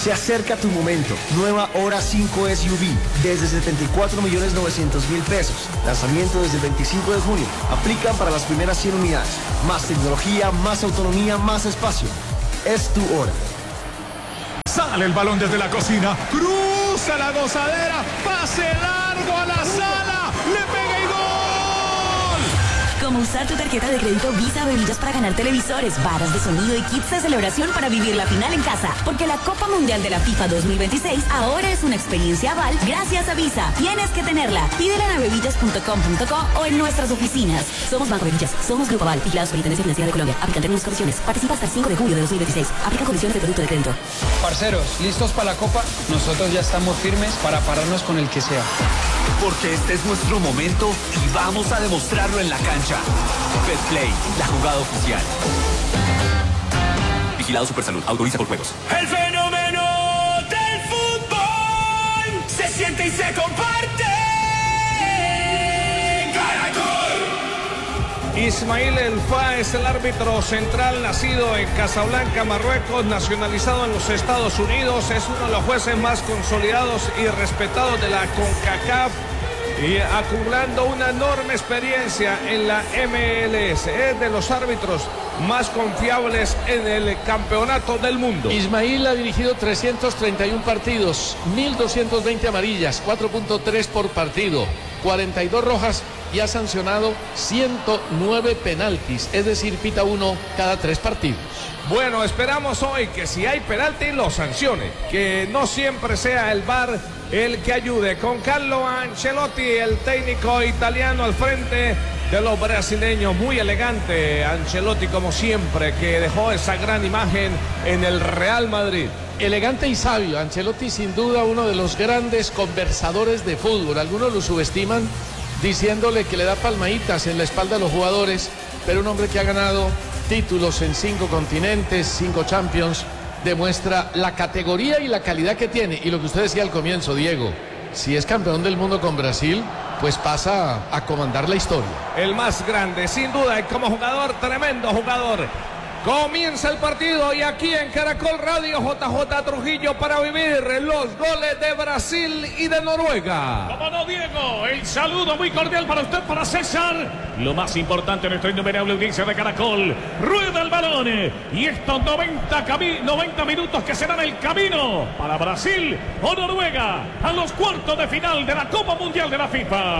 Se acerca tu momento. Nueva Hora 5 SUV desde 74.900.000 pesos. Lanzamiento desde el 25 de junio. Aplican para las primeras 100 unidades. Más tecnología, más autonomía, más espacio. Es tu hora. Sale el balón desde la cocina. Cruza la gozadera. Pase largo a la sala. Le pega y gol. Como usar tu tarjeta de crédito Visa Bebillas para ganar televisores, varas de sonido y kits de celebración para vivir la final en casa. Porque la Copa Mundial de la FIFA 2026 ahora es una experiencia aval gracias a Visa. Tienes que tenerla. Pídela en bebillas.com.co o en nuestras oficinas. Somos Banco Bebillas. Somos Grupo Aval. Vigilados por Intendencia Financiera de Colombia. Aplican términos y condiciones. Participa hasta el 5 de julio de 2026. Aplica condiciones de producto de crédito. Parceros, ¿listos para la Copa? Nosotros ya estamos firmes para pararnos con el que sea. Porque este es nuestro momento y vamos a demostrarlo en la cancha. Betplay, la jugada oficial. Vigilado Supersalud, autoriza por juegos. El fenómeno del fútbol se siente y se comparte. ¡Caracol! Ismail El Fa es el árbitro central, nacido en Casablanca, Marruecos, nacionalizado en los Estados Unidos. Es uno de los jueces más consolidados y respetados de la CONCACAF, y acumulando una enorme experiencia en la MLS. Es de los árbitros más confiables en el campeonato del mundo. Ismail ha dirigido 331 partidos, 1.220 amarillas, 4.3 por partido, 42 rojas y ha sancionado 109 penaltis, es decir, pita uno cada 3 partidos. Bueno, esperamos hoy que si hay penalti lo sancione, que no siempre sea el VAR el que ayude. Con Carlo Ancelotti, el técnico italiano al frente de los brasileños, muy elegante Ancelotti como siempre, que dejó esa gran imagen en el Real Madrid. Elegante y sabio, Ancelotti sin duda uno de los grandes conversadores de fútbol. Algunos lo subestiman diciéndole que le da palmaditas en la espalda a los jugadores, pero un hombre que ha ganado títulos en 5 continentes, 5 Champions, demuestra la categoría y la calidad que tiene. Y lo que usted decía al comienzo, Diego, si es campeón del mundo con Brasil, pues pasa a comandar la historia. El más grande, sin duda, y como jugador, tremendo jugador. Comienza el partido y aquí en Caracol Radio, JJ Trujillo para vivir los goles de Brasil y de Noruega. Como no, Diego, el saludo muy cordial para usted, para César. Lo más importante, nuestra innumerable audiencia de Caracol. Rueda el balón y estos 90 minutos que serán el camino para Brasil o Noruega a los cuartos de final de la Copa Mundial de la FIFA.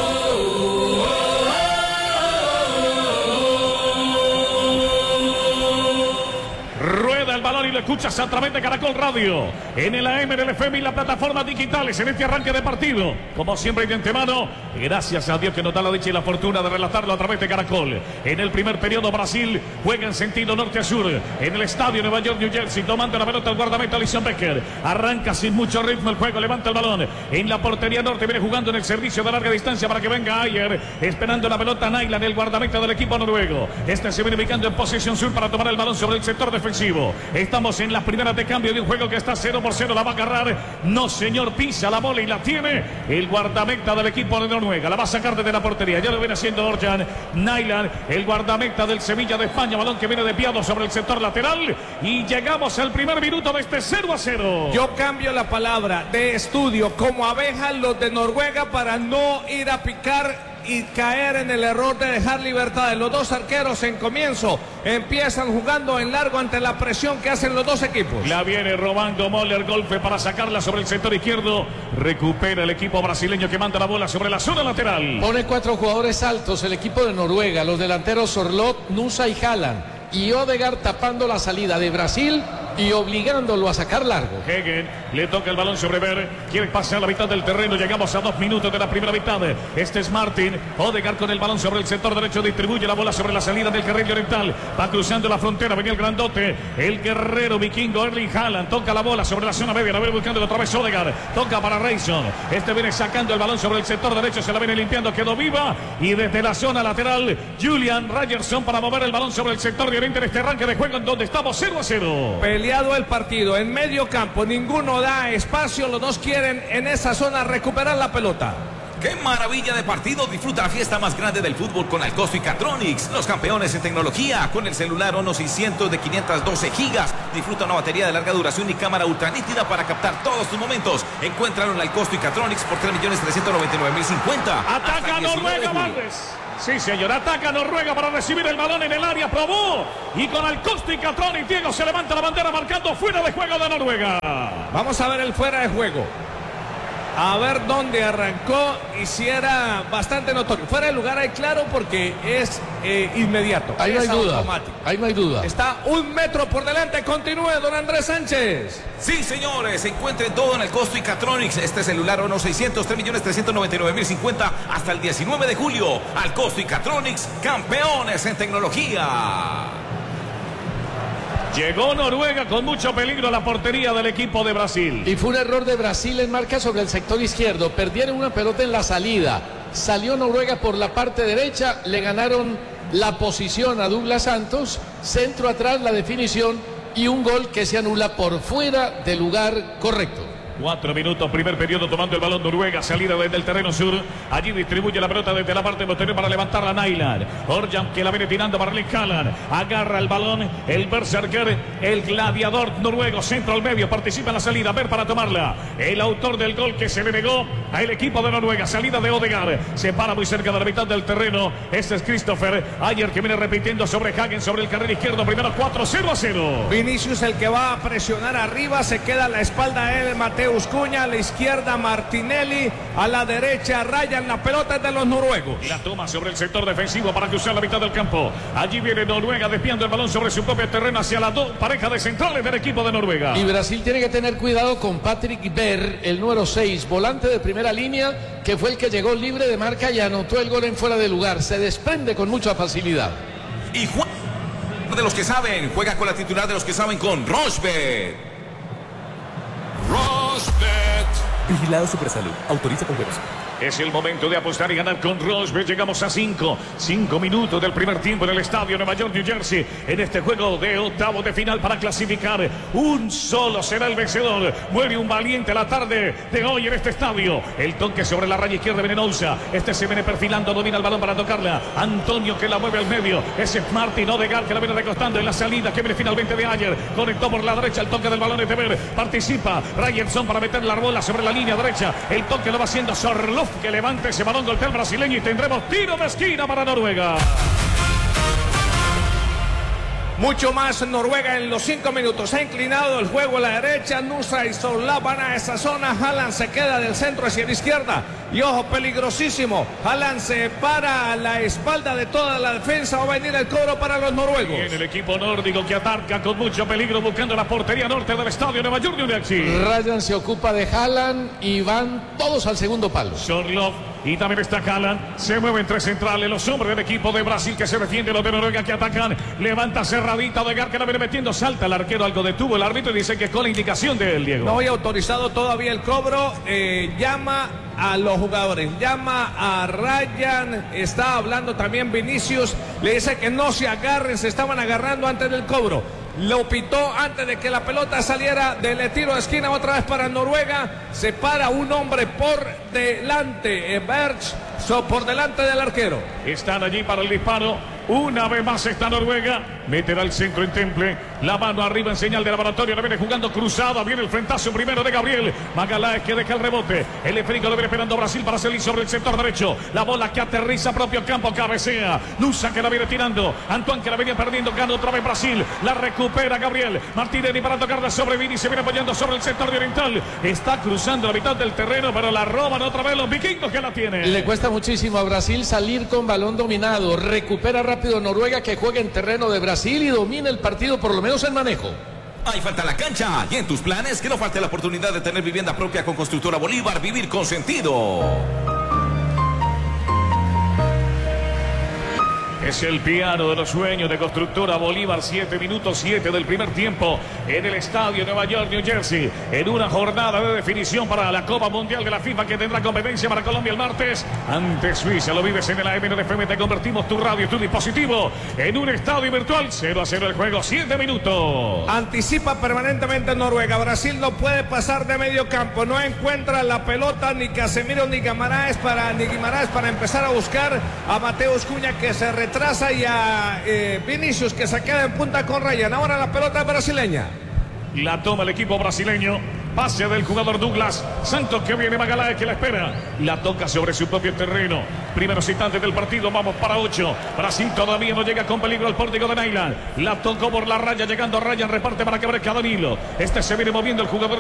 Rueda el balón y lo escuchas a través de Caracol Radio, en el AM, en el FM y las plataformas digitales en este arranque de partido. Como siempre y de antemano, gracias a Dios que nos da la dicha y la fortuna de relatarlo a través de Caracol. En el primer periodo Brasil juega en sentido norte a sur, en el estadio Nueva York, New Jersey, tomando la pelota el guardameta Alisson Becker. Arranca sin mucho ritmo el juego, levanta el balón en la portería norte, viene jugando en el servicio de larga distancia para que venga Ayer, esperando la pelota Nyland, el guardameta del equipo noruego. Este se viene ubicando en posición sur para tomar el balón sobre el sector defensivo. Estamos en las primeras de cambio de un juego que está 0-0. La va a agarrar. No, señor, pisa la bola y la tiene el guardameta del equipo de Noruega. La va a sacar desde la portería. Ya lo viene haciendo Orjan Nyland, el guardameta del Sevilla de España. Balón que viene desviado sobre el sector lateral. Y llegamos al primer minuto de este 0-0. Yo cambio la palabra de estudio como abejas los de Noruega para no ir a picar y caer en el error de dejar libertades. Los dos arqueros en comienzo empiezan jugando en largo ante la presión que hacen los dos equipos. La viene robando Moller, golpe para sacarla sobre el sector izquierdo. Recupera el equipo brasileño que manda la bola sobre la zona lateral. Pone 4 jugadores altos el equipo de Noruega, los delanteros Orlot, Nusa y Haaland. Y Odegaard tapando la salida de Brasil y obligándolo a sacar largo. Hegen le toca el balón sobre Ver, quiere pasar la mitad del terreno. Llegamos a 2 minutos de la primera mitad. Este es Martin. Odegaard con el balón sobre el sector derecho, distribuye la bola sobre la salida del carril oriental. Va cruzando la frontera, venía el grandote, el guerrero vikingo Erling Haaland. Toca la bola sobre la zona media, la viene buscando otra vez Odegaard. Toca para Reison. Este viene sacando el balón sobre el sector derecho, se la viene limpiando, quedó viva. Y desde la zona lateral, Julian Ryerson para mover el balón sobre el sector de oriente en este arranque de juego en donde estamos 0-0. Peleado el partido en medio campo, ninguno da espacio, los dos quieren en esa zona recuperar la pelota. ¡Qué maravilla de partido! Disfruta la fiesta más grande del fútbol con Alcosto y Catronics, los campeones en tecnología. Con el celular Ono 600 de 512 gigas. Disfruta una batería de larga duración y cámara ultra nítida para captar todos tus momentos. Encuéntralo en Alcosto y Catronics por 3.399.050. ¡Ataca Noruega, Valdes! Sí, señor, ataca Noruega para recibir el balón en el área, probó. Y con Alcosto y Catronics, Diego se levanta la bandera marcando fuera de juego de Noruega. Vamos a ver el fuera de juego. A ver dónde arrancó y si era bastante notorio. Fuera de lugar hay claro porque es inmediato. Ahí no hay duda. Automático. Ahí no hay duda. Está 1 metro por delante. Continúe, don Andrés Sánchez. Sí, señores, encuentren todo en Alcosto y Catronics. Este celular Ono 600, 3.399.050 hasta el 19 de julio. Alcosto y Catronics, campeones en tecnología. Llegó Noruega con mucho peligro a la portería del equipo de Brasil. Y fue un error de Brasil en marca sobre el sector izquierdo. Perdieron una pelota en la salida. Salió Noruega por la parte derecha. Le ganaron la posición a Douglas Santos. Centro atrás, la definición. Y un gol que se anula por fuera del lugar correcto. 4 minutos, primer periodo tomando el balón Noruega, salida desde el terreno sur. Allí distribuye la pelota desde la parte posterior para levantarla Nyland. Orjan que la viene tirando para Erling Haaland. Agarra el balón, el berserker, el gladiador noruego, centro al medio, participa en la salida, Ver para tomarla. El autor del gol que se le negó al equipo de Noruega, salida de Odegaard. Se para muy cerca de la mitad del terreno. Este es Christopher Ayer que viene repitiendo sobre Hagen, sobre el carril izquierdo. Primero 4-0-0. Vinicius el que va a presionar arriba, se queda a la espalda él, Mateus Cunha, a la izquierda Martinelli, a la derecha Ryan, la pelota es de los noruegos. La toma sobre el sector defensivo para cruzar la mitad del campo. Allí viene Noruega desviando el balón sobre su propio terreno hacia la pareja de centrales del equipo de Noruega. Y Brasil tiene que tener cuidado con Patrick Berg, el número 6, volante de primera línea, que fue el que llegó libre de marca y anotó el gol en fuera de lugar. Se desprende con mucha facilidad. Y Juan de los que saben, juega con la titular de los que saben con Rochebet. Vigilado Supersalud. Autoriza con juegos. Es el momento de apostar y ganar con Rochebet. Llegamos a 5 minutos del primer tiempo en el estadio Nueva York, New Jersey. En este juego de octavo de final para clasificar. Un solo será el vencedor. Muere un valiente la tarde de hoy en este estadio. El toque sobre la raya izquierda viene Nousa. Este se viene perfilando, domina el balón para tocarla. Antonio que la mueve al medio. Ese es Martin Odegaard que la viene recostando en la salida que viene finalmente de Ayer. Conectó por la derecha el toque del balón de Ver. Participa Ryerson para meter la bola sobre la línea derecha. El toque lo va haciendo Sorloth que levante ese balón, golpea al brasileño y tendremos tiro de esquina para Noruega. Mucho más Noruega en los 5 minutos. Ha inclinado el juego a la derecha. Nusa y Sorloth van a esa zona. Haaland se queda del centro hacia la izquierda. Y ojo, peligrosísimo. Haaland se para a la espalda de toda la defensa. Va a venir el cobro para los noruegos. Bien, el equipo nórdico que ataca con mucho peligro buscando la portería norte del estadio Nueva York de Jersey. Ryan se ocupa de Haaland y van todos al segundo palo. Sorloth y también está Haaland. Se mueven tres centrales. Los hombres del equipo de Brasil que se defiende. Los de Noruega que atacan. Levanta cerradita Odegaard que la viene metiendo. Salta el arquero. Algo detuvo el árbitro y dice que con la indicación de él, Diego. No había autorizado todavía el cobro. Llama a los jugadores, llama a Ryan, está hablando también Vinicius, le dice que no se agarren, se estaban agarrando antes del cobro. Lo pitó antes de que la pelota saliera del tiro de esquina otra vez para Noruega. Se para un hombre por delante, Berg, por delante del arquero. Están allí para el disparo. Una vez más está Noruega. Meterá el centro en temple. La mano arriba en señal de laboratorio. La viene jugando cruzada. Viene el frentazo primero de Gabriel Magalhães que deja el rebote. El esférico lo viene esperando Brasil para salir sobre el sector derecho. La bola que aterriza propio campo. Cabecea. Nusa que la viene tirando. Antoine que la venía perdiendo. Gana otra vez Brasil. La recupera Gabriel Martinelli para tocarla sobre Vini. Se viene apoyando sobre el sector de oriental. Está cruzando la mitad del terreno. Pero la roban otra vez los vikingos que la tienen. Le cuesta muchísimo a Brasil salir con balón dominado. Recupera rápido Noruega que juega en terreno de Brasil y domina el partido, por lo menos el manejo. Ahí falta la cancha y en tus planes que no falte la oportunidad de tener vivienda propia con Constructora Bolívar. Vivir con sentido. Es el piano de los sueños de Constructora Bolívar. 7 minutos 7 del primer tiempo en el estadio Nueva York, New Jersey. En una jornada de definición para la Copa Mundial de la FIFA que tendrá competencia para Colombia el martes ante Suiza. Lo vives en el AM en el FM. Te convertimos tu radio, tu dispositivo en un estadio virtual. 0-0 el juego. 7 minutos. Anticipa permanentemente Noruega. Brasil no puede pasar de medio campo. No encuentra la pelota ni Casemiro ni Guimaraes para empezar a buscar a Mateus Cunha, que se retrasa, y a Vinicius, que se queda en punta con Ryan. Ahora la pelota brasileña. La toma el equipo brasileño. Pase del jugador Douglas Santos, que viene Magaláes, que la espera. La toca sobre su propio terreno. Primeros instantes del partido, vamos para 8. Brasil todavía no llega con peligro al pórtico de Neyland. La tocó por la raya, llegando a Ryan, reparte para que aparezca Danilo. Este se viene moviendo el jugador